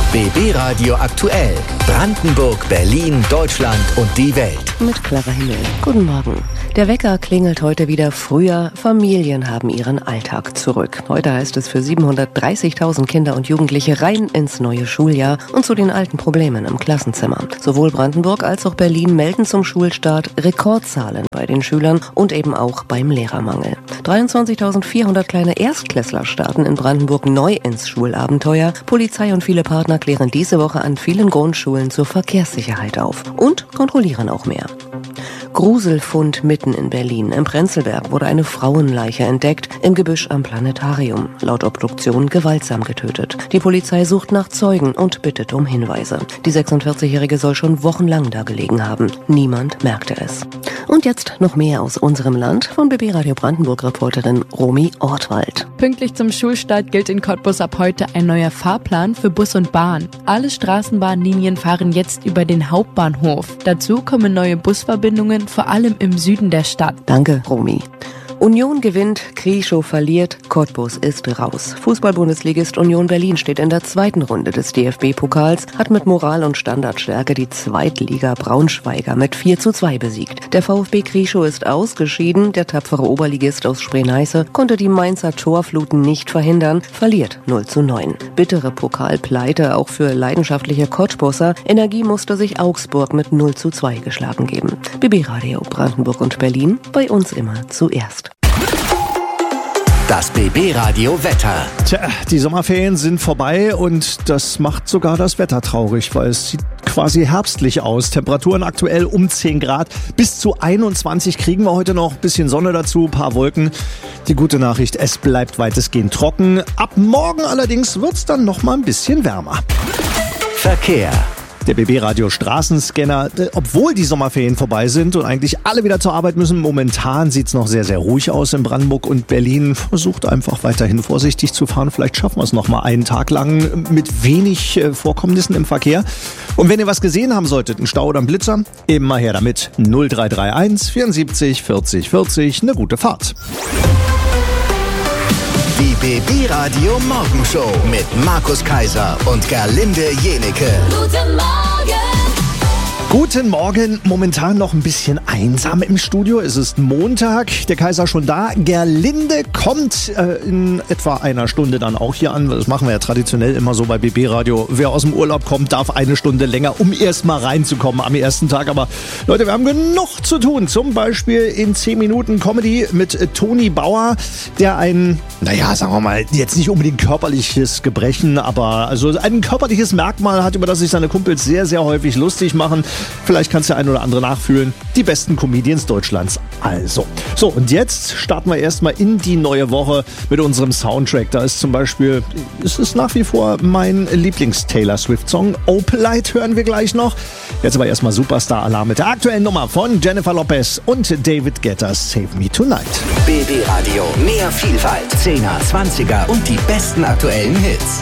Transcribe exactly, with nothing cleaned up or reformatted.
B B Radio aktuell. Brandenburg, Berlin, Deutschland und die Welt. Mit Clara Himmel. Guten Morgen. Der Wecker klingelt heute wieder früher. Familien haben ihren Alltag zurück. Heute heißt es für siebenhundertdreißigtausend Kinder und Jugendliche rein ins neue Schuljahr und zu den alten Problemen im Klassenzimmer. Sowohl Brandenburg als auch Berlin melden zum Schulstart Rekordzahlen bei den Schülern und eben auch beim Lehrermangel. dreiundzwanzigtausendvierhundert kleine Erstklässler starten in Brandenburg neu ins Schulabenteuer. Polizei und viele Partner klären diese Woche an vielen Grundschulen zur Verkehrssicherheit auf und kontrollieren auch mehr. Gruselfund mitten in Berlin. Im Prenzlberg wurde eine Frauenleiche entdeckt, im Gebüsch am Planetarium. Laut Obduktion gewaltsam getötet. Die Polizei sucht nach Zeugen und bittet um Hinweise. Die sechsundvierzigjährige soll schon wochenlang da gelegen haben. Niemand merkte es. Und jetzt noch mehr aus unserem Land von B B Radio Brandenburg-Reporterin Romy Ortwald. Pünktlich zum Schulstart gilt in Cottbus ab heute ein neuer Fahrplan für Bus und Bahn. Alle Straßenbahnlinien fahren jetzt über den Hauptbahnhof. Dazu kommen neue Busverbindungen, vor allem im Süden der Stadt. Danke, Romy. Union gewinnt, Krieschow verliert, Cottbus ist raus. Fußball-Bundesligist Union Berlin steht in der zweiten Runde des D F B-Pokals, hat mit Moral und Standardstärke die Zweitliga-Braunschweiger mit vier zu zwei besiegt. Der VfB Krieschow ist ausgeschieden, der tapfere Oberligist aus Spree-Neiße konnte die Mainzer Torfluten nicht verhindern, verliert null zu neun. Bittere Pokalpleite auch für leidenschaftliche Cottbusser, Energie musste sich Augsburg mit null zu zwei geschlagen geben. B B Radio Brandenburg und Berlin, bei uns immer zuerst. Das B B Radio Wetter. Tja, die Sommerferien sind vorbei und das macht sogar das Wetter traurig, weil es sieht quasi herbstlich aus. Temperaturen aktuell um zehn Grad. Bis zu einundzwanzig kriegen wir heute noch. Bisschen Sonne dazu, paar Wolken. Die gute Nachricht, es bleibt weitestgehend trocken. Ab morgen allerdings wird's dann noch mal ein bisschen wärmer. Verkehr. Der B B-Radio Straßenscanner, obwohl die Sommerferien vorbei sind und eigentlich alle wieder zur Arbeit müssen, momentan sieht es noch sehr, sehr ruhig aus in Brandenburg und Berlin. Versucht einfach weiterhin vorsichtig zu fahren. Vielleicht schaffen wir es noch mal einen Tag lang mit wenig Vorkommnissen im Verkehr. Und wenn ihr was gesehen haben solltet, einen Stau oder einen Blitzer, eben mal her damit. null drei drei eins vierundsiebzig vierzig vierzig, eine gute Fahrt. Die B B Radio Morgenshow mit Markus Kaiser und Gerlinde Jenike. Guten Morgen! Guten Morgen, momentan noch ein bisschen einsam im Studio. Es ist Montag, der Kaiser schon da. Gerlinde kommt äh, in etwa einer Stunde dann auch hier an. Das machen wir ja traditionell immer so bei B B Radio. Wer aus dem Urlaub kommt, darf eine Stunde länger, um erst mal reinzukommen am ersten Tag. Aber Leute, wir haben genug zu tun. Zum Beispiel in zehn Minuten Comedy mit äh, Toni Bauer, der ein, naja, sagen wir mal, jetzt nicht unbedingt körperliches Gebrechen, aber also ein körperliches Merkmal hat, über das sich seine Kumpels sehr, sehr häufig lustig machen. Vielleicht kannst du ein oder andere nachfühlen. Die besten Comedians Deutschlands. Also. So, und jetzt starten wir erstmal in die neue Woche mit unserem Soundtrack. Da ist zum Beispiel, es ist nach wie vor mein Lieblings-Taylor Swift-Song. Opalite hören wir gleich noch. Jetzt aber erstmal Superstar-Alarm mit der aktuellen Nummer von Jennifer Lopez und David Guetta, Save Me Tonight. B B Radio, mehr Vielfalt, zehner, zwanziger und die besten aktuellen Hits.